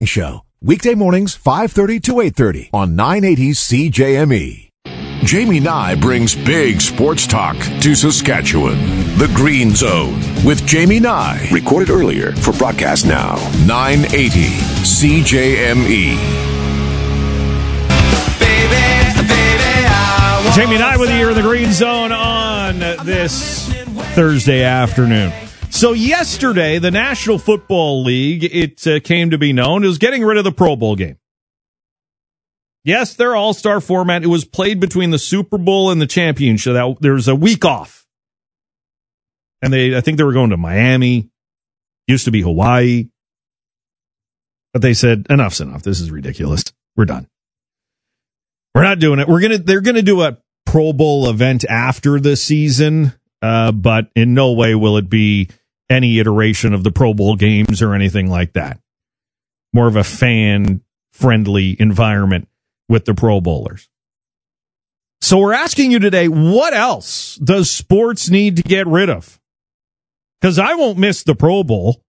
Show. Weekday mornings, 5:30 to 8:30 on 980 CJME. Jamie Nye brings big sports talk to Saskatchewan. The Green Zone with Jamie Nye. Recorded earlier for broadcast now. 980 CJME. Jamie Nye with you here in the Green Zone on this Thursday afternoon. So yesterday, the National Football League, it came to be known, is getting rid of the Pro Bowl game. Yes, their all-star format. It was played between the Super Bowl and the championship. There's a week off. And I think they were going to Miami. Used to be Hawaii. But they said, enough's enough. This is ridiculous. We're done. We're not doing it. They're gonna do a Pro Bowl event after the season, but in no way will it be any iteration of the Pro Bowl games or anything like that. More of a fan-friendly environment with the Pro Bowlers. So we're asking you today, what else does sports need to get rid of? Because I won't miss the Pro Bowl.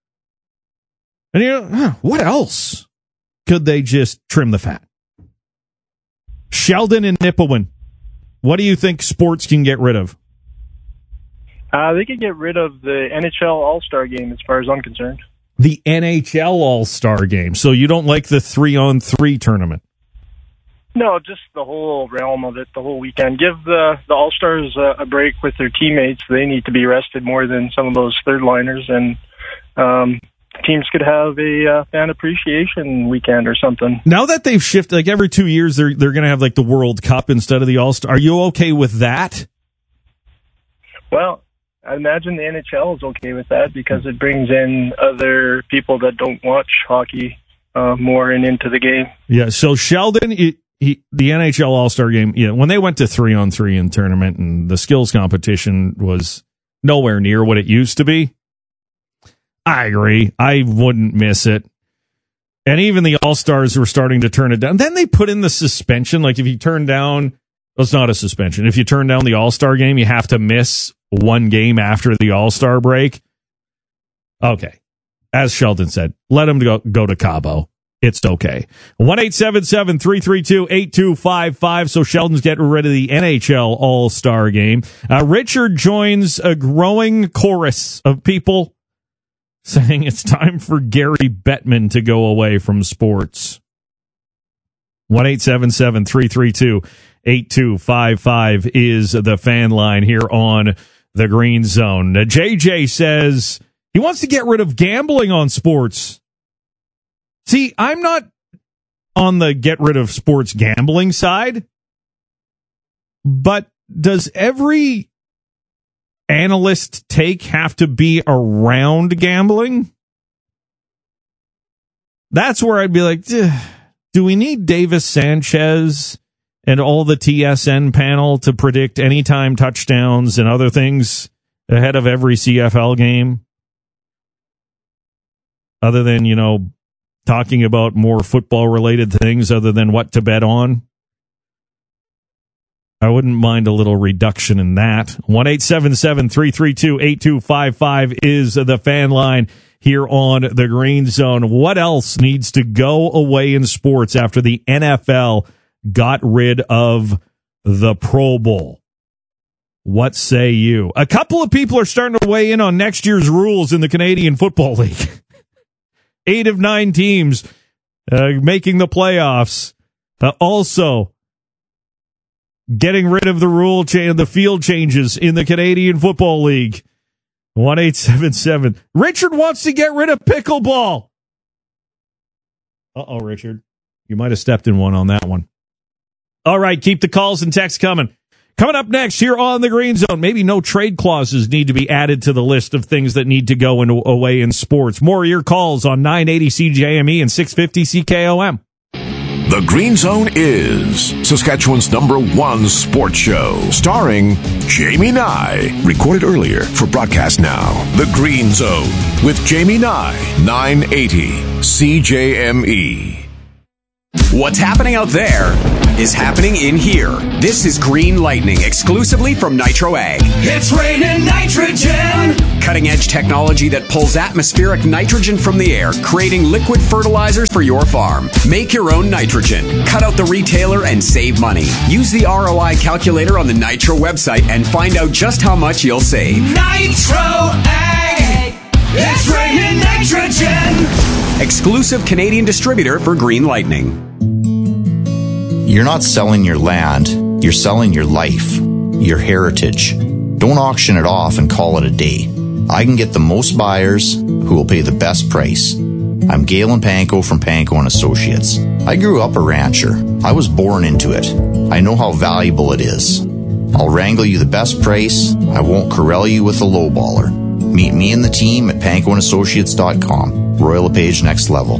And what else could they just trim the fat? Sheldon and Nipawin, what do you think sports can get rid of? They could get rid of the NHL All-Star Game as far as I'm concerned. The NHL All-Star Game. So you don't like the 3-on-3 tournament? No, just the whole realm of it, the whole weekend. Give the All-Stars a break with their teammates. They need to be rested more than some of those third-liners, and teams could have a fan appreciation weekend or something. Now that they've shifted, like every 2 years, they're going to have like the World Cup instead of the All-Star. Are you okay with that? Well, I imagine the NHL is okay with that because it brings in other people that don't watch hockey more and into the game. Yeah, so Sheldon, the NHL All-Star Game, when they went to 3-on-3 in tournament and the skills competition was nowhere near what it used to be, I agree. I wouldn't miss it. And even the All-Stars were starting to turn it down. Then they put in the suspension. Like if you turn down, well, it's not a suspension. If you turn down the All-Star Game, you have to miss one game after the All-Star break. Okay. As Sheldon said, let them go to Cabo. It's okay. 1-877-332-8255. So Sheldon's getting rid of the NHL All-Star Game. Richard joins a growing chorus of people saying it's time for Gary Bettman to go away from sports. 1-877-332-8255 is the fan line here on the Green Zone. JJ says he wants to get rid of gambling on sports. See, I'm not on the get rid of sports gambling side, but does every analyst take have to be around gambling? That's where I'd be like, do we need Davis Sanchez and all the TSN panel to predict anytime touchdowns and other things ahead of every CFL game? Other than, talking about more football-related things other than what to bet on? I wouldn't mind a little reduction in that. 1-877-332-8255 is the fan line here on the Green Zone. What else needs to go away in sports after the NFL got rid of the Pro Bowl? What say you? A couple of people are starting to weigh in on next year's rules in the Canadian Football League. 8 of 9 teams making the playoffs. Also, getting rid of the field changes in the Canadian Football League. 1-877. Richard wants to get rid of pickleball. Uh-oh, Richard. You might have stepped in one on that one. All right, keep the calls and texts coming. Coming up next here on the Green Zone, maybe no trade clauses need to be added to the list of things that need to go away in sports. More of your calls on 980 CJME and 650 CKOM. The Green Zone is Saskatchewan's #1 sports show, starring Jamie Nye. Recorded earlier for broadcast now. The Green Zone with Jamie Nye, 980 CJME. What's happening out there is happening in here. This is Green Lightning, exclusively from Nitro Ag. It's raining nitrogen! Cutting-edge technology that pulls atmospheric nitrogen from the air, creating liquid fertilizers for your farm. Make your own nitrogen. Cut out the retailer and save money. Use the ROI calculator on the Nitro website and find out just how much you'll save. Nitro Ag! It's raining nitrogen! Exclusive Canadian distributor for Green Lightning. You're not selling your land, you're selling your life, your heritage. Don't auction it off and call it a day. I can get the most buyers who will pay the best price. I'm Galen Panko from Panko & Associates. I grew up a rancher. I was born into it. I know how valuable it is. I'll wrangle you the best price. I won't corral you with a lowballer. Meet me and the team at pankoandassociates.com. Royal LePage Next Level.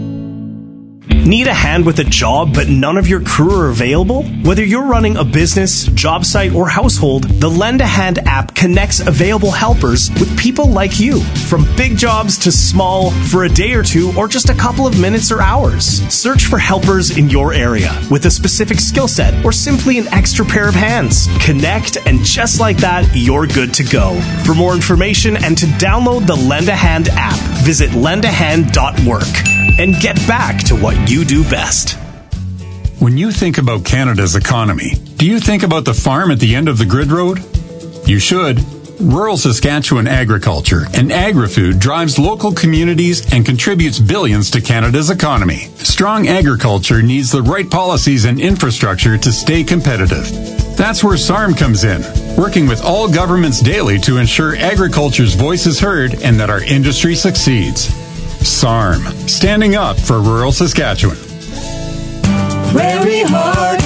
Need a hand with a job, but none of your crew are available? Whether you're running a business, job site, or household, the Lend a Hand app connects available helpers with people like you. From big jobs to small, for a day or two, or just a couple of minutes or hours. Search for helpers in your area with a specific skill set or simply an extra pair of hands. Connect, and just like that, you're good to go. For more information and to download the Lend a Hand app, visit lendahand.work. And get back to what you do best. When you think about Canada's economy, do you think about the farm at the end of the grid road? You should. Rural Saskatchewan agriculture and agri-food drives local communities and contributes billions to Canada's economy. Strong agriculture needs the right policies and infrastructure to stay competitive. That's where SARM comes in, working with all governments daily to ensure agriculture's voice is heard and that our industry succeeds. SARM, standing up for rural Saskatchewan. Prairie Heart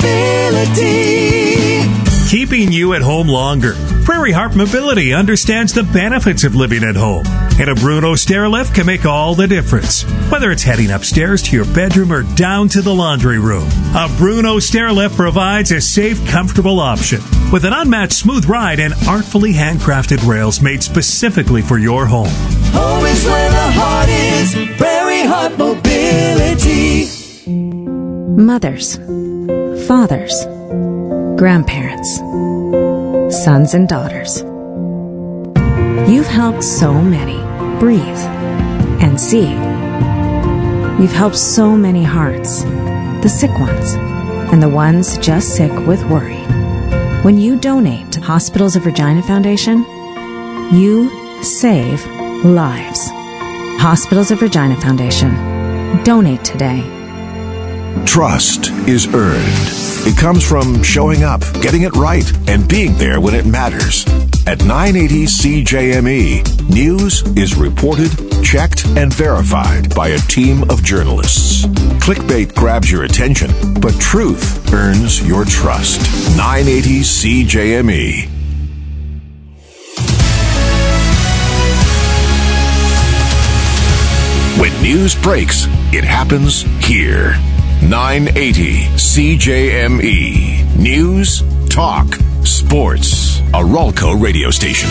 Mobility. Keeping you at home longer. Prairie Heart Mobility understands the benefits of living at home. And a Bruno stair lift can make all the difference. Whether it's heading upstairs to your bedroom or down to the laundry room. A Bruno stair lift provides a safe, comfortable option. With an unmatched smooth ride and artfully handcrafted rails made specifically for your home. Home is where the heart is. Prairie Heart Mobility. Mothers, fathers, grandparents, sons and daughters. You've helped so many breathe and see. You've helped so many hearts, the sick ones and the ones just sick with worry. When you donate to Hospitals of Regina Foundation, you save lives. Hospitals of Regina Foundation. Donate today. Trust is earned. It comes from showing up, getting it right, and being there when it matters. At 980 CJME, news is reported, checked, and verified by a team of journalists. Clickbait grabs your attention, but truth earns your trust. 980 CJME. When news breaks, it happens here. 980 CJME. News, talk, sports. A Ralco radio station.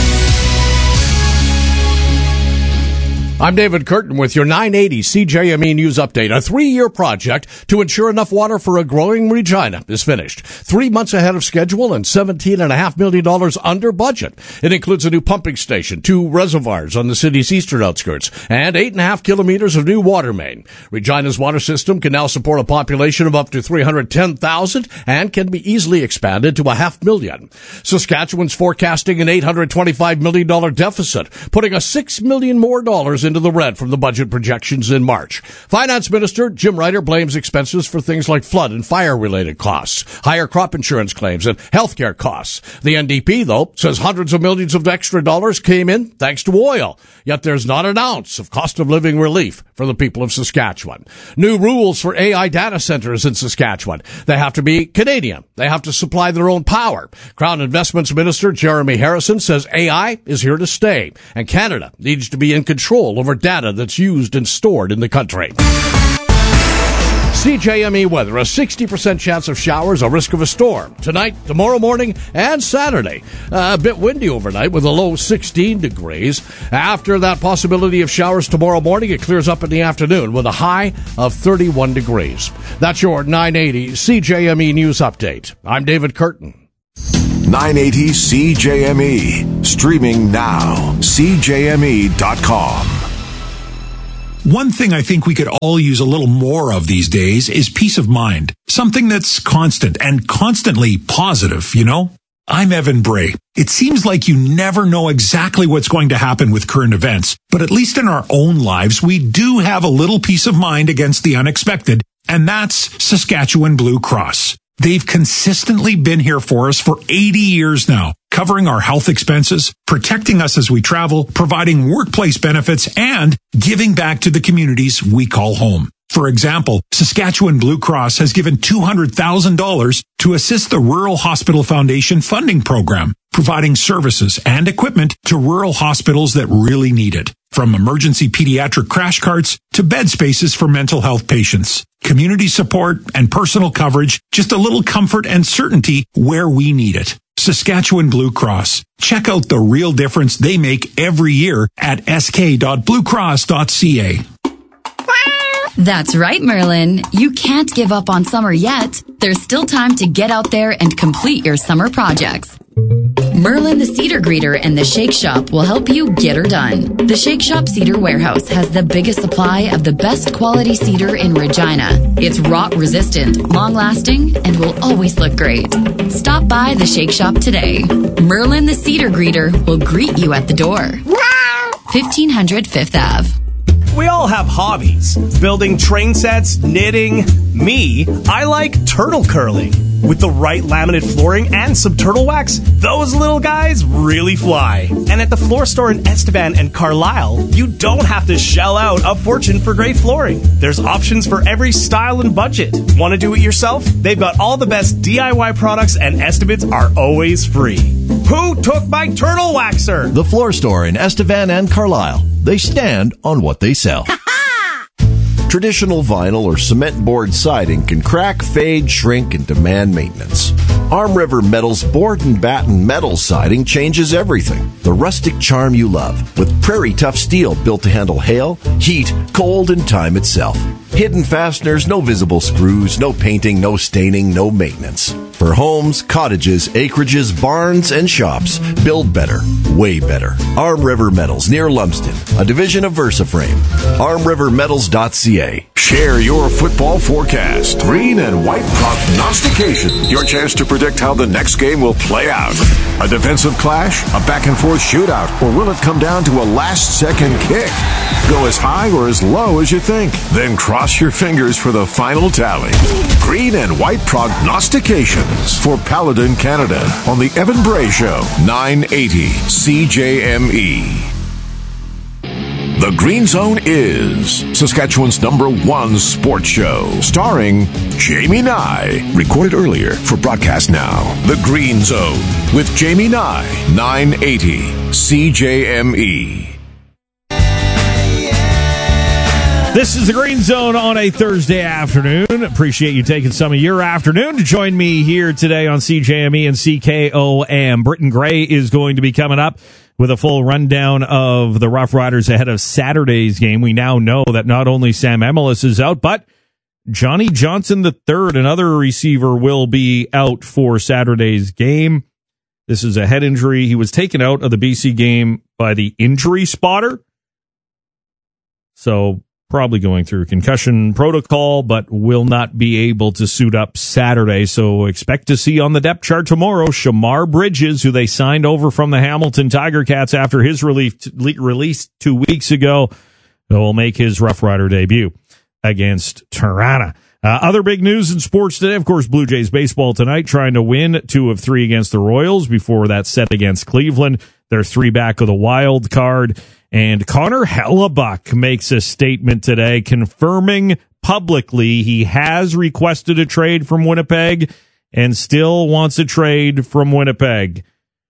I'm David Curtin with your 980 CJME News Update. A 3-year project to ensure enough water for a growing Regina is finished. 3 months ahead of schedule and $17.5 million under budget. It includes a new pumping station, 2 reservoirs on the city's eastern outskirts, and 8.5 kilometers of new water main. Regina's water system can now support a population of up to 310,000 and can be easily expanded to 500,000. Saskatchewan's forecasting an $825 million deficit, putting a $6 million more into the red from the budget projections in March. Finance Minister Jim Ryder blames expenses for things like flood and fire-related costs, higher crop insurance claims, and healthcare costs. The NDP, though, says hundreds of millions of extra dollars came in thanks to oil. Yet there's not an ounce of cost of living relief for the people of Saskatchewan. New rules for AI data centers in Saskatchewan. They have to be Canadian. They have to supply their own power. Crown Investments Minister Jeremy Harrison says AI is here to stay, and Canada needs to be in control over data that's used and stored in the country. CJME weather, a 60% chance of showers, a risk of a storm. Tonight, tomorrow morning, and Saturday. A bit windy overnight with a low 16 degrees. After that possibility of showers tomorrow morning, it clears up in the afternoon with a high of 31 degrees. That's your 980 CJME News Update. I'm David Curtin. 980 CJME. Streaming now. CJME.com. One thing I think we could all use a little more of these days is peace of mind. Something that's constant and constantly positive, you know? I'm Evan Bray. It seems like you never know exactly what's going to happen with current events, but at least in our own lives, we do have a little peace of mind against the unexpected, and that's Saskatchewan Blue Cross. They've consistently been here for us for 80 years now, covering our health expenses, protecting us as we travel, providing workplace benefits, and giving back to the communities we call home. For example, Saskatchewan Blue Cross has given $200,000 to assist the Rural Hospital Foundation funding program, providing services and equipment to rural hospitals that really need it. From emergency pediatric crash carts to bed spaces for mental health patients. Community support and personal coverage, just a little comfort and certainty where we need it. Saskatchewan Blue Cross. Check out the real difference they make every year at sk.bluecross.ca. That's right, Merlin. You can't give up on summer yet. There's still time to get out there and complete your summer projects. Merlin the Cedar Greeter and the Shake Shop will help you get her done. The Shake Shop Cedar Warehouse has the biggest supply of the best quality cedar in Regina. It's rot resistant, long lasting, and will always look great. Stop by the Shake Shop today. Merlin the Cedar Greeter will greet you at the door. 1500 Fifth Ave. We all have hobbies. Building train sets, knitting. Me, I like turtle curling. With the right laminate flooring and some turtle wax, those little guys really fly. And at the floor store in Estevan and Carlisle, you don't have to shell out a fortune for great flooring. There's options for every style and budget. Want to do it yourself? They've got all the best DIY products and estimates are always free. Who took my turtle waxer? The floor store in Estevan and Carlisle. They stand on what they sell. Traditional vinyl or cement board siding can crack, fade, shrink, and demand maintenance. Arm River Metal's board and batten metal siding changes everything. The rustic charm you love with Prairie Tough steel built to handle hail, heat, cold, and time itself. Hidden fasteners, no visible screws, no painting, no staining, no maintenance. For homes, cottages, acreages, barns, and shops, build better, way better. Arm River Metals near Lumsden, a division of VersaFrame. ArmRiverMetals.ca. Share your football forecast. Green and white prognostication. Your chance to predict how the next game will play out. A defensive clash, a back-and-forth shootout, or will it come down to a last-second kick? Go as high or as low as you think. Then cross your fingers for the final tally. Green and white prognostications for Paladin Canada on the Evan Bray Show, 980 CJME. The Green Zone is Saskatchewan's #1 sports show, starring Jamie Nye. Recorded earlier for broadcast now. The Green Zone with Jamie Nye, 980 CJME. This is the Green Zone on a Thursday afternoon. Appreciate you taking some of your afternoon to join me here today on CJME and CKOM. Britton Gray is going to be coming up with a full rundown of the Rough Riders ahead of Saturday's game. We now know that not only Sam Emelis is out, but Johnny Johnson III, another receiver, will be out for Saturday's game. This is a head injury. He was taken out of the BC game by the injury spotter. So probably going through concussion protocol, but will not be able to suit up Saturday. So expect to see on the depth chart tomorrow Shamar Bridges, who they signed over from the Hamilton Tiger Cats after his release 2 weeks ago, will make his Rough Rider debut against Tirana. Other big news in sports today, of course, Blue Jays baseball tonight, trying to win 2 of 3 against the Royals before that set against Cleveland. They're 3 back of the wild card. And Connor Hellebuck makes a statement today confirming publicly he has requested a trade from Winnipeg and still wants a trade from Winnipeg.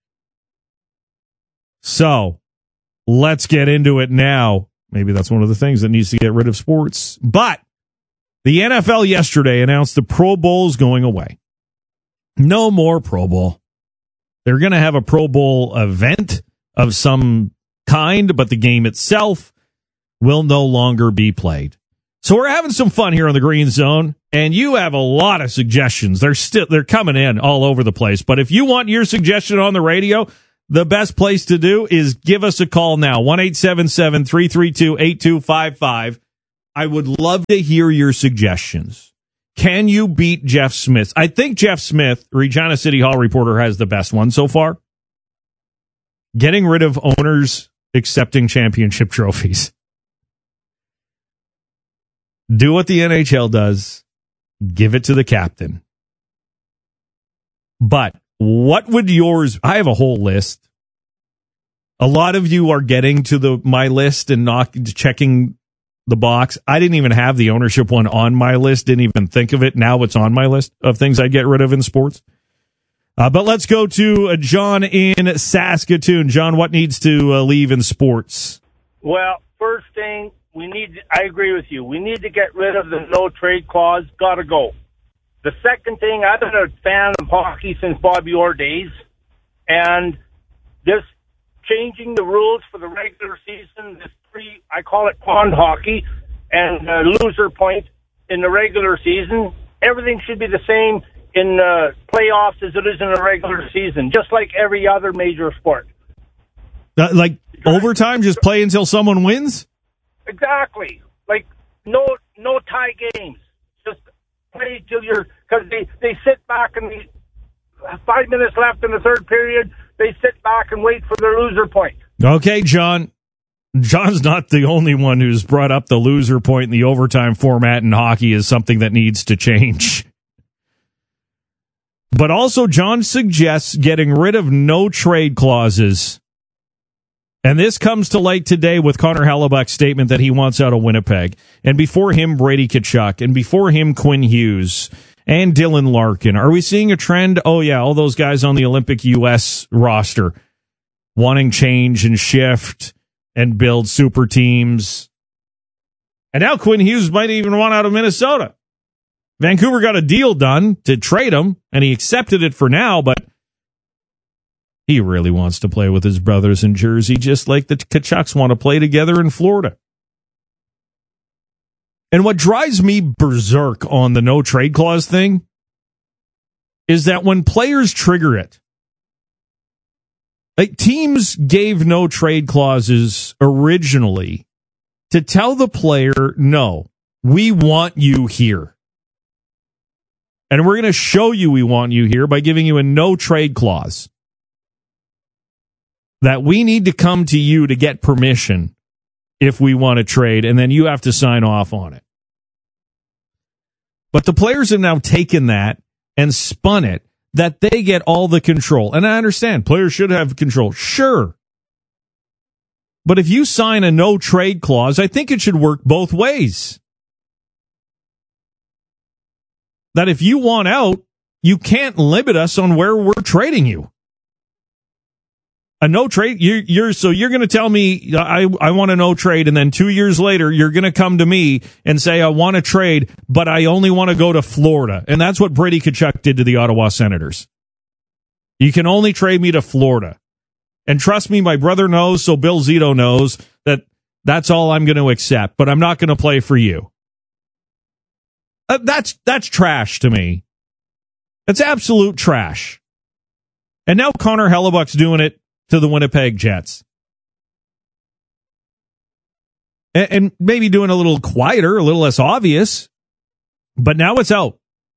So let's get into it now. Maybe that's one of the things that needs to get rid of sports. But The NFL yesterday announced the Pro Bowl's going away. No more Pro Bowl. They're going to have a Pro Bowl event of some kind, but the game itself will no longer be played. So we're having some fun here on the Green Zone, and you have a lot of suggestions. They're coming in all over the place. But if you want your suggestion on the radio, the best place to do is give us a call now, 1-877-332-8255. I would love to hear your suggestions. Can you beat Jeff Smith? I think Jeff Smith, Regina City Hall reporter, has the best one so far. Getting rid of owners accepting championship trophies. Do what the NHL does. Give it to the captain. But what would yours... I have a whole list. A lot of you are getting to my list and not checking the box. I didn't even have the ownership one on my list. Didn't even think of it. Now it's on my list of things I get rid of in sports. But let's go to John in Saskatoon. John, what needs to leave in sports? Well, first thing, I agree with you. We need to get rid of the no trade clause. Got to go. The second thing, I've been a fan of hockey since Bobby Orr days, and this changing the rules for the regular season, I call it pond hockey, and loser point in the regular season. Everything should be the same in playoffs as it is in the regular season, just like every other major sport. Like overtime, just play until someone wins? Exactly. Like no tie games. Just play till because they sit back and 5 minutes left in the third period, they sit back and wait for their loser point. Okay, John. John's not the only one who's brought up the loser point in the overtime format in hockey as something that needs to change. But also, John suggests getting rid of no trade clauses. And this comes to light today with Connor Hellebuck's statement that he wants out of Winnipeg. And before him, Brady Tkachuk. And before him, Quinn Hughes. And Dylan Larkin. Are we seeing a trend? Oh, yeah, all those guys on the Olympic U.S. roster wanting change and shift and build super teams. And now Quinn Hughes might even want out of Minnesota. Vancouver got a deal done to trade him, and he accepted it for now, but he really wants to play with his brothers in Jersey, just like the Tkachuks want to play together in Florida. And what drives me berserk on the no trade clause thing is that when players trigger it, like teams gave no trade clauses originally to tell the player, no, we want you here. And we're going to show you we want you here by giving you a no trade clause. That we need to come to you to get permission if we want to trade, and then you have to sign off on it. But the players have now taken that and spun it that they get all the control. And I understand players should have control. Sure. But if you sign a no trade clause, I think it should work both ways. That if you want out, you can't limit us on where we're trading you. A no trade, you're going to tell me I want a no trade, and then 2 years later you're going to come to me and say I want to trade, but I only want to go to Florida, and that's what Brady Tkachuk did to the Ottawa Senators. You can only trade me to Florida, and trust me, my brother knows, so Bill Zito knows that that's all I'm going to accept, but I'm not going to play for you. That's trash to me. That's absolute trash. And now Connor Hellebuck's doing it to the Winnipeg Jets. And maybe doing a little quieter, a little less obvious, but now it's out.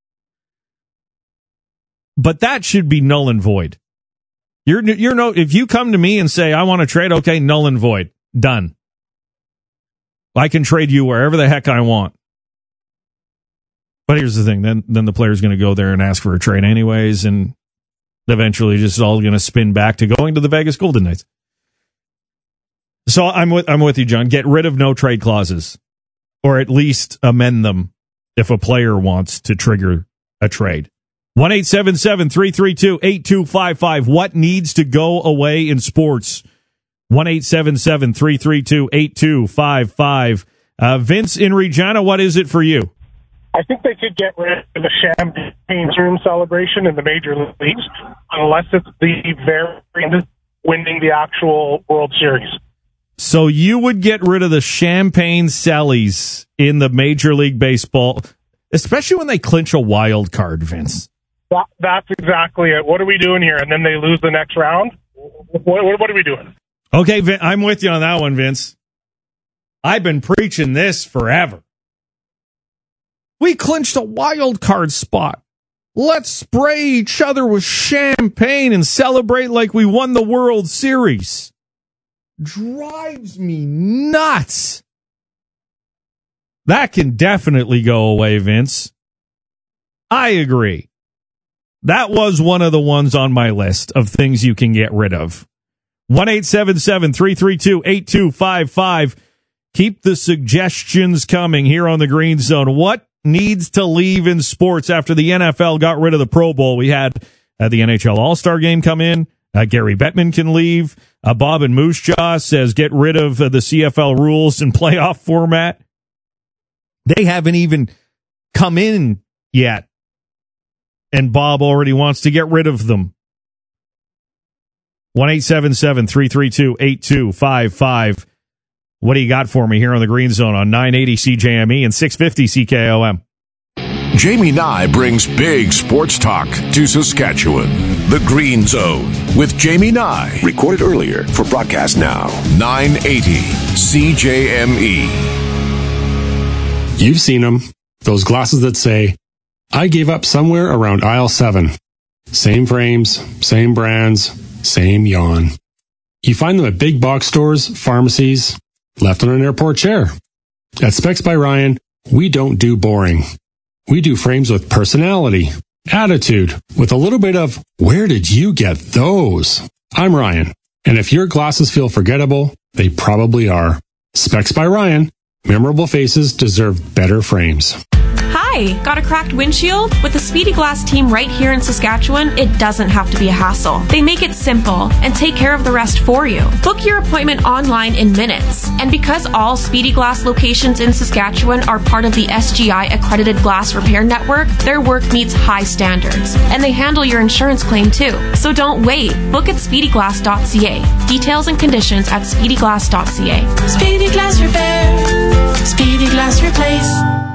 But that should be null and void. If you come to me and say, I want to trade, okay, null and void. Done. I can trade you wherever the heck I want. But here's the thing, then the player's going to go there and ask for a trade anyways, and eventually just all going to spin back to going to the Vegas Golden Knights. So I'm with you, John. Get rid of no trade clauses, or at least amend them if a player wants to trigger a trade. 1-877-332-8255. What needs to go away in sports? 1-877-332-8255. Vince in Regina, what is it for you? I think they could get rid of the champagne room celebration in the major leagues unless it's the very winning the actual World Series. So you would get rid of the champagne cellies in the Major League Baseball, especially when they clinch a wild card, Vince. That's exactly it. What are we doing here? And then they lose the next round? What are we doing? Okay, I'm with you on that one, Vince. I've been preaching this forever. We clinched a wild card spot. Let's spray each other with champagne and celebrate like we won the World Series. Drives me nuts. That can definitely go away, Vince. I agree. That was one of the ones on my list of things you can get rid of. 1-877-332-8255. Keep the suggestions coming here on the Green Zone. What needs to leave in sports after the NFL got rid of the Pro Bowl? We had the NHL All-Star Game come in. Gary Bettman can leave. Bob and Moose Jaw says get rid of the CFL rules and playoff format. They haven't even come in yet, and Bob already wants to get rid of them. 1-877-332-8255. What do you got for me here on the Green Zone on 980 CJME and 650 CKOM? Jamie Nye brings big sports talk to Saskatchewan. The Green Zone with Jamie Nye. Recorded earlier for broadcast now. 980 CJME. You've seen them. Those glasses that say, I gave up somewhere around aisle 7. Same frames, same brands, same yawn. You find them at big box stores, pharmacies, left on an airport chair. At Specs by Ryan, we don't do boring. We do frames with personality, attitude, with a little bit of, where did you get those? I'm Ryan, and if your glasses feel forgettable, they probably are. Specs by Ryan. Memorable faces deserve better frames. Hi, got a cracked windshield? With the Speedy Glass team right here in Saskatchewan, it doesn't have to be a hassle. They make it simple and take care of the rest for you. Book your appointment online in minutes. And because all Speedy Glass locations in Saskatchewan are part of the SGI accredited glass repair network, their work meets high standards. And they handle your insurance claim too. So don't wait. Book at speedyglass.ca. Details and conditions at speedyglass.ca. Speedy Glass Repair. Speedy Glass Replace.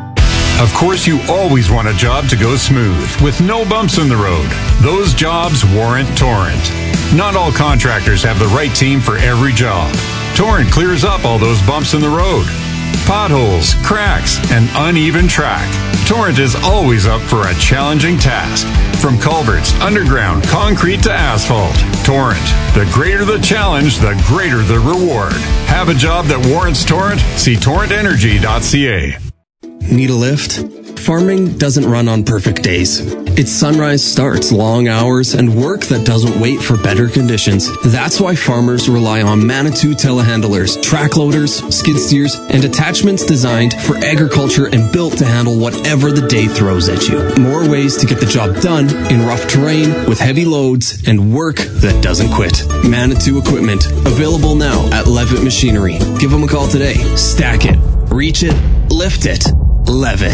Of course, you always want a job to go smooth, with no bumps in the road. Those jobs warrant Torrent. Not all contractors have the right team for every job. Torrent clears up all those bumps in the road. Potholes, cracks, and uneven track. Torrent is always up for a challenging task. From culverts, underground, concrete to asphalt. Torrent. The greater the challenge, the greater the reward. Have a job that warrants Torrent? See torrentenergy.ca. Need a lift? Farming doesn't run on perfect days. Its sunrise starts, long hours, and work that doesn't wait for better conditions. That's why farmers rely on Manitou telehandlers, track loaders, skid steers, and attachments designed for agriculture and built to handle whatever the day throws at you. More ways to get the job done in rough terrain with heavy loads and work that doesn't quit. Manitou equipment, available now at Levitt Machinery. Give them a call today. Stack it, reach it, lift it, Levitt.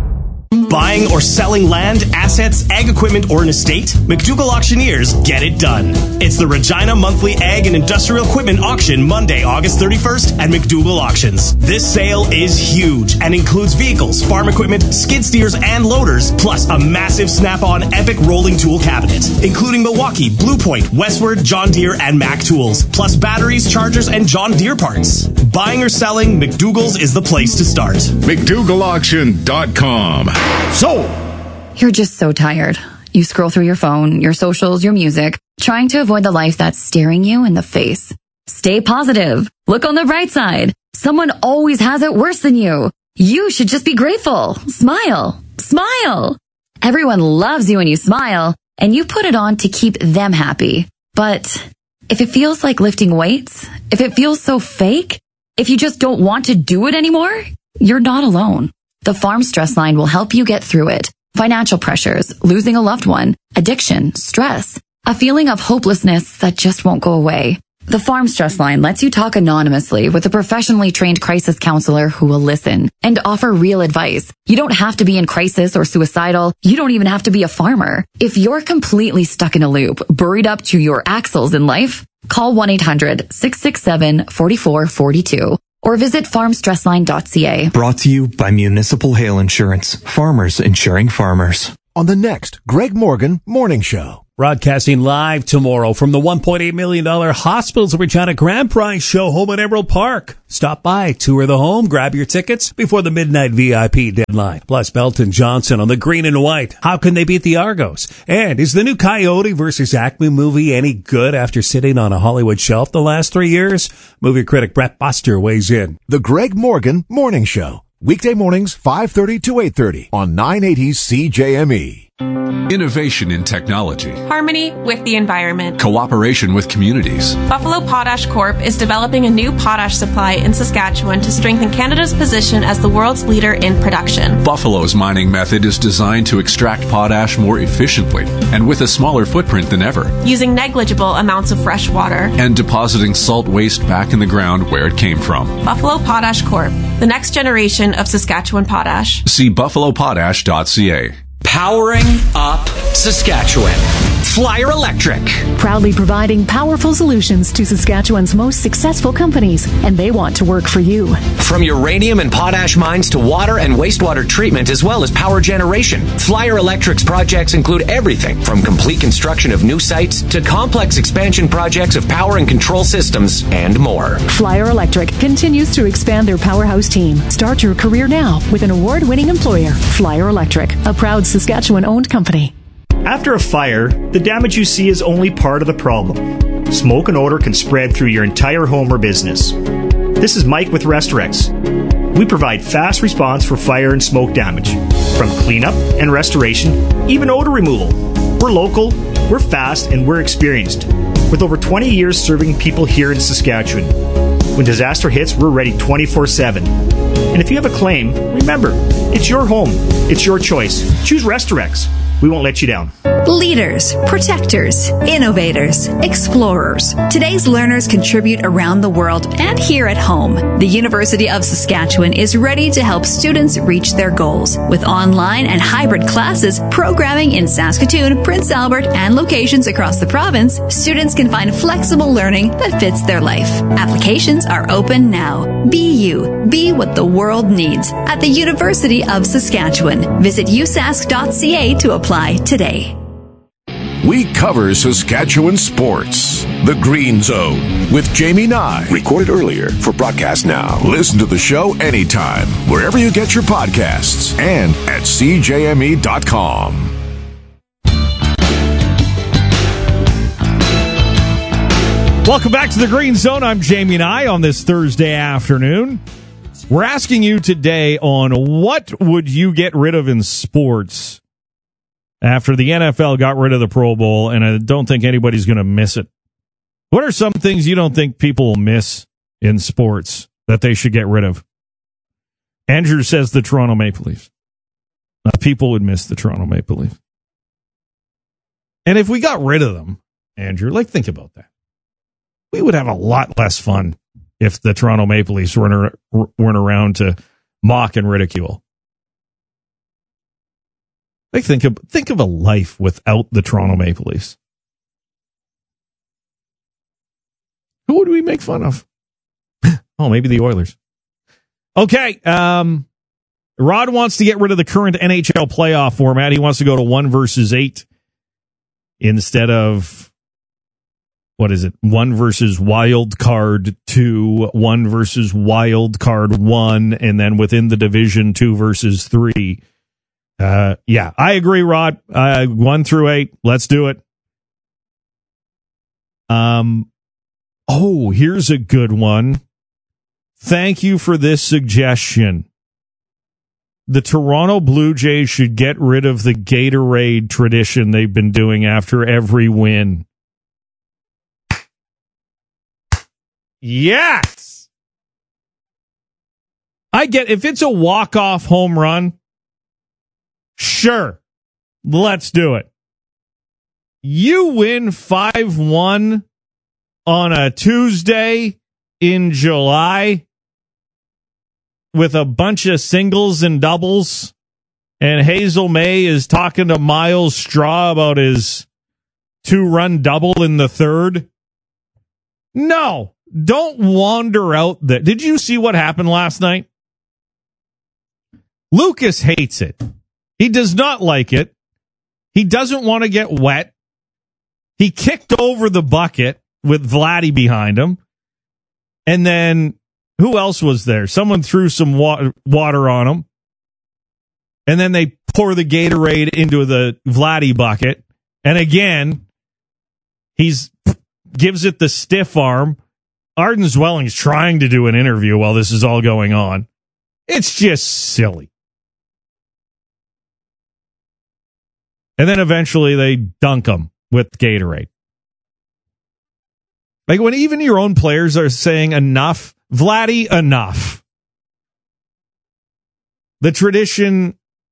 Buying or selling land, assets, ag equipment, or an estate? McDougall Auctioneers get it done. It's the Regina Monthly Ag and Industrial Equipment Auction Monday, August 31st at McDougall Auctions. This sale is huge and includes vehicles, farm equipment, skid steers, and loaders, plus a massive snap-on epic rolling tool cabinet, including Milwaukee, Blue Point, Westward, John Deere, and Mac tools, plus batteries, chargers, and John Deere parts. Buying or selling, McDougall's is the place to start. McDougallAuction.com. So, you're just so tired. You scroll through your phone, your socials, your music, trying to avoid the life that's staring you in the face. Stay positive. Look on the bright side. Someone always has it worse than you. You should just be grateful. Smile. Smile. Everyone loves you when you smile, and you put it on to keep them happy. But if it feels like lifting weights, if it feels so fake, if you just don't want to do it anymore, you're not alone. The Farm Stress Line will help you get through it. Financial pressures, losing a loved one, addiction, stress, a feeling of hopelessness that just won't go away. The Farm Stress Line lets you talk anonymously with a professionally trained crisis counselor who will listen and offer real advice. You don't have to be in crisis or suicidal. You don't even have to be a farmer. If you're completely stuck in a loop, buried up to your axles in life, call 1-800-667-4442 or visit farmstressline.ca. Brought to you by Municipal Hail Insurance. Farmers insuring farmers. On the next Greg Morgan Morning Show. Broadcasting live tomorrow from the $1.8 million Hospitals of Regina Grand Prize show home at Emerald Park. Stop by, tour the home, grab your tickets before the midnight VIP deadline. Plus Belton Johnson on the green and white. How can they beat the Argos? And is the new Coyote versus Acme movie any good after sitting on a Hollywood shelf the last 3 years? Movie critic Brett Buster weighs in. The Greg Morgan Morning Show. Weekday mornings 5:30 to 8:30 on 980 CJME. Innovation in technology. Harmony with the environment. Cooperation with communities. Buffalo Potash Corp is developing a new potash supply in Saskatchewan to strengthen Canada's position as the world's leader in production. Buffalo's mining method is designed to extract potash more efficiently and with a smaller footprint than ever. Using negligible amounts of fresh water. And depositing salt waste back in the ground where it came from. Buffalo Potash Corp, the next generation of Saskatchewan potash. See buffalopotash.ca. Powering up Saskatchewan. Flyer Electric. Proudly providing powerful solutions to Saskatchewan's most successful companies, and they want to work for you. From uranium and potash mines to water and wastewater treatment, as well as power generation, Flyer Electric's projects include everything from complete construction of new sites to complex expansion projects of power and control systems and more. Flyer Electric continues to expand their powerhouse team. Start your career now with an award-winning employer, Flyer Electric, a proud Saskatchewan-owned company. After a fire, the damage you see is only part of the problem. Smoke and odor can spread through your entire home or business. This is Mike with Restorex. We provide fast response for fire and smoke damage, from cleanup and restoration, even odor removal. We're local, we're fast, and we're experienced, with over 20 years serving people here in Saskatchewan. When disaster hits, we're ready 24/7. And if you have a claim, remember, it's your home. It's your choice. Choose Restorex. We won't let you down. Leaders, protectors, innovators, explorers. Today's learners contribute around the world and here at home. The University of Saskatchewan is ready to help students reach their goals. With online and hybrid classes, programming in Saskatoon, Prince Albert, and locations across the province, students can find flexible learning that fits their life. Applications are open now. Be you. Be what the world needs at the University of Saskatchewan. Visit usask.ca to apply today. We cover Saskatchewan sports. The Green Zone with Jamie Nye. Recorded earlier for broadcast now. Listen to the show anytime, wherever you get your podcasts, and at CJME.com. Welcome back to the Green Zone. I'm Jamie Nye on this Thursday afternoon. We're asking you today on what would you get rid of in sports after the NFL got rid of the Pro Bowl, and I don't think anybody's going to miss it. What are some things you don't think people will miss in sports that they should get rid of? Andrew says the Toronto Maple Leafs. People would miss the Toronto Maple Leafs. And if we got rid of them, Andrew, think about that. We would have a lot less fun if the Toronto Maple Leafs weren't around to mock and ridicule. Think of a life without the Toronto Maple Leafs. Who would we make fun of? Oh, maybe the Oilers. Okay, Rod wants to get rid of the current NHL playoff format. He wants to go to 1 versus 8 instead of, 1 versus wild card 2, 1 versus wild card 1, and then within the division 2 versus 3. Yeah, I agree, Rod. 1 through 8, let's do it. Oh, here's a good one. Thank you for this suggestion. The Toronto Blue Jays should get rid of the Gatorade tradition they've been doing after every win. Yes! I get, if it's a walk-off home run, sure, let's do it. You win 5-1 on a Tuesday in July with a bunch of singles and doubles, and Hazel May is talking to Miles Straw about his 2-run double in the third. No, don't wander out there. Did you see what happened last night? Lucas hates it. He does not like it. He doesn't want to get wet. He kicked over the bucket with Vladdy behind him. And then who else was there? Someone threw some water on him. And then they pour the Gatorade into the Vladdy bucket. And again, gives it the stiff arm. Arden Zwelling's trying to do an interview while this is all going on. It's just silly. And then eventually they dunk him with Gatorade. Like when even your own players are saying enough, Vladdy, enough. The tradition,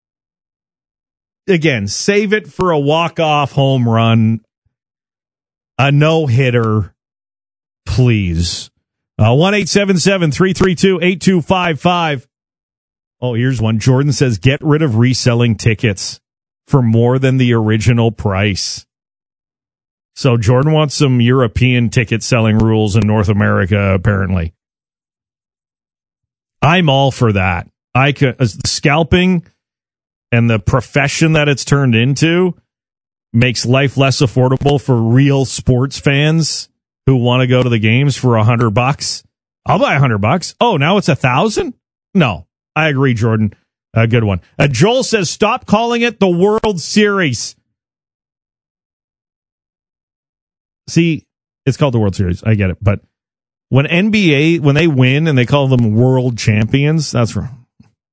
again, save it for a walk-off home run, a no-hitter, please. 1-877-332-8255. Oh, here's one. Jordan says, get rid of reselling tickets for more than the original price. So Jordan wants some European ticket selling rules in North America, apparently. I'm all for that. Scalping and the profession that it's turned into makes life less affordable for real sports fans who want to go to the games for $100. I'll buy $100. Oh, now it's $1,000? No, I agree, Jordan. A good one. Joel says, stop calling it the World Series. See, it's called the World Series. I get it. But when NBA, when they win and they call them world champions, that's wrong.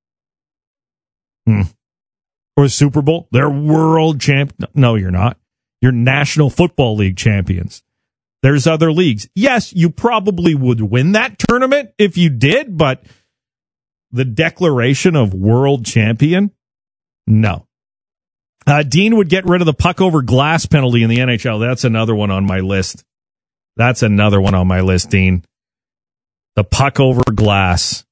Or Super Bowl, they're world champ. No, you're not. You're National Football League champions. There's other leagues. Yes, you probably would win that tournament if you did, but the declaration of world champion? No. Dean would get rid of the puck over glass penalty in the NHL. That's another one on my list. Dean. The puck over glass.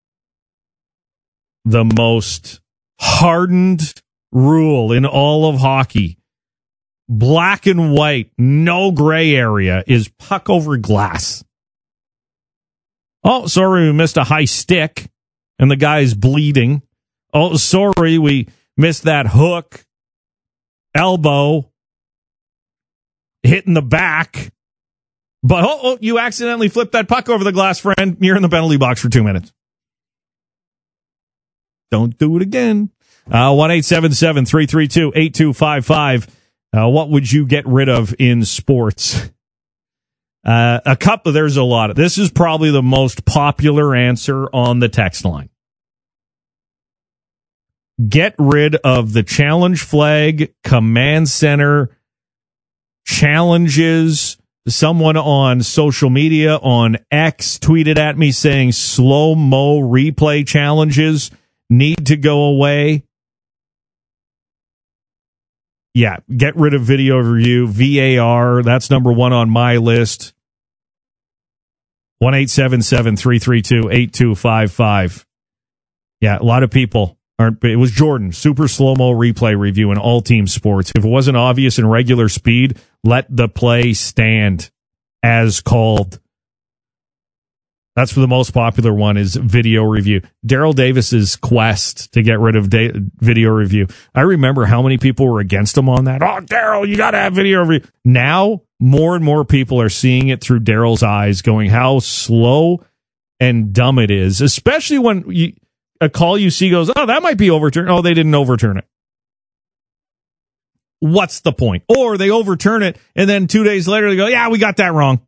The most hardened rule in all of hockey. Black and white, no gray area, is puck over glass. Oh, sorry, we missed a high stick and the guy's bleeding. Oh, sorry, we missed that hook, elbow, hitting the back. But you accidentally flipped that puck over the glass, friend. You're in the penalty box for 2 minutes. Don't do it again. 1-877-332-8255. What would you get rid of in sports? There's a lot of. This is probably the most popular answer on the text line. Get rid of the challenge flag, command center, challenges. Someone on social media, on X, tweeted at me saying slow-mo replay challenges need to go away. Yeah, get rid of video review, VAR. That's number one on my list. 1-877-332-8255. Yeah, a lot of people aren't. It was Jordan, super slow-mo replay review in all team sports. If it wasn't obvious in regular speed, let the play stand as called. That's the most popular one is video review. Daryl Davis's quest to get rid of video review. I remember how many people were against him on that. Oh, Daryl, you got to have video review. Now, more and more people are seeing it through Daryl's eyes, going how slow and dumb it is, especially when a call you see goes, oh, that might be overturned. Oh, they didn't overturn it. What's the point? Or they overturn it, and then 2 days later they go, yeah, we got that wrong.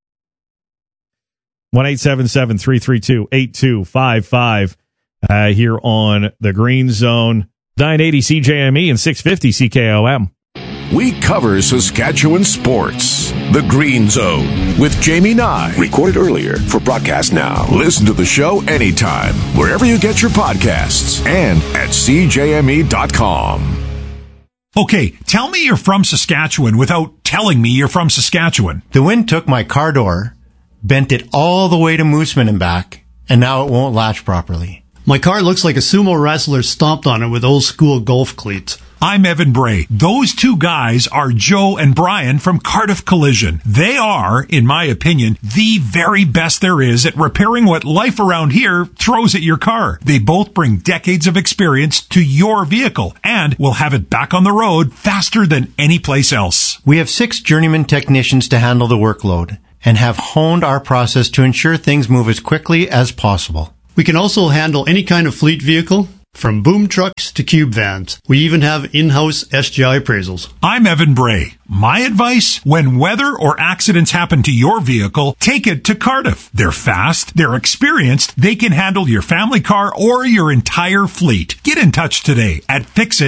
1-877-332-8255 here on the Green Zone. 980 CJME and 650 CKOM. We cover Saskatchewan sports. The Green Zone with Jamie Nye. Recorded earlier for broadcast now. Listen to the show anytime, wherever you get your podcasts and at CJME.com. Okay, tell me you're from Saskatchewan without telling me you're from Saskatchewan. The wind took my car door, bent it all the way to Mooseman and back, and now it won't latch properly. My car looks like a sumo wrestler stomped on it with old school golf cleats. I'm Evan Bray. Those two guys are Joe and Brian from Cardiff Collision. They are, in my opinion, the very best there is at repairing what life around here throws at your car. They both bring decades of experience to your vehicle and will have it back on the road faster than any place else. We have 6 journeyman technicians to handle the workload and have honed our process to ensure things move as quickly as possible. We can also handle any kind of fleet vehicle, from boom trucks to cube vans. We even have in-house SGI appraisals. I'm Evan Bray. My advice, when weather or accidents happen to your vehicle, take it to Cardiff. They're fast, they're experienced, they can handle your family car or your entire fleet. Get in touch today at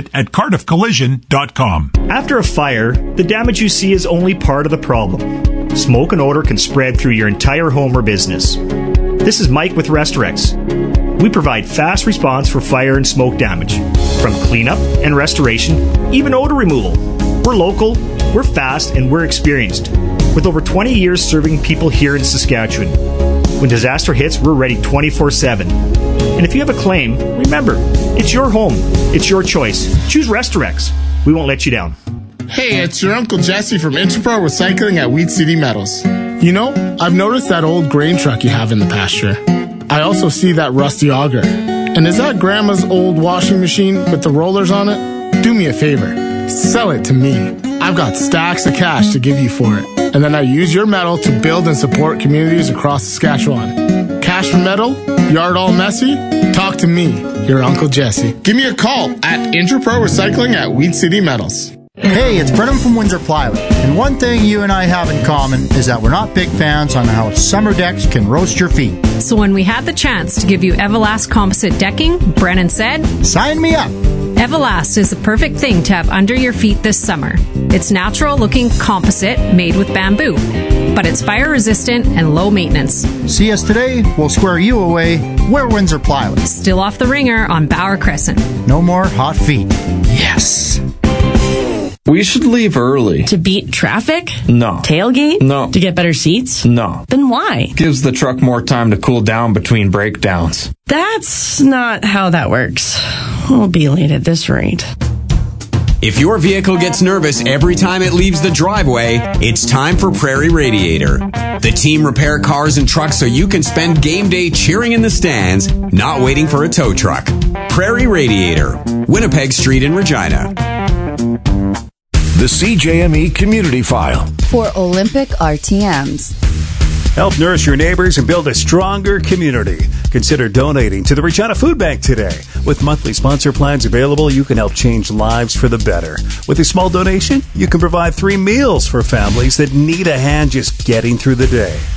fixit@cardiffcollision.com. After a fire, the damage you see is only part of the problem. Smoke and odor can spread through your entire home or business. This is Mike with Restorex. We provide fast response for fire and smoke damage, from cleanup and restoration, even odor removal. We're local, we're fast, and we're experienced, with over 20 years serving people here in Saskatchewan. When disaster hits, we're ready 24/7. And if you have a claim, remember, it's your home, it's your choice. Choose Restorex. We won't let you down. Hey, it's your Uncle Jesse from Interpro Recycling at Weed City Metals. You know, I've noticed that old grain truck you have in the pasture. I also see that rusty auger. And is that Grandma's old washing machine with the rollers on it? Do me a favor. Sell it to me. I've got stacks of cash to give you for it. And then I use your metal to build and support communities across Saskatchewan. Cash for metal? Yard all messy? Talk to me, your Uncle Jesse. Give me a call at Interpro Recycling at Weed City Metals. Hey, it's Brennan from Windsor Plywood. And one thing you and I have in common is that we're not big fans on how summer decks can roast your feet. So when we had the chance to give you Everlast composite decking, Brennan said, "Sign me up." Everlast is the perfect thing to have under your feet this summer. It's natural-looking composite made with bamboo, but it's fire-resistant and low maintenance. See us today, we'll square you away. We're Windsor Plywood. Still off the ringer on Bauer Crescent. No more hot feet. Yes. We should leave early. To beat traffic? No. Tailgate? No. To get better seats? No. Then why? Gives the truck more time to cool down between breakdowns. That's not how that works. We'll be late at this rate. If your vehicle gets nervous every time it leaves the driveway, it's time for Prairie Radiator. The team repair cars and trucks so you can spend game day cheering in the stands, not waiting for a tow truck. Prairie Radiator, Winnipeg Street in Regina. The CJME Community File. For Olympic RTMs. Help nourish your neighbors and build a stronger community. Consider donating to the Regina Food Bank today. With monthly sponsor plans available, you can help change lives for the better. With a small donation, you can provide 3 meals for families that need a hand just getting through the day.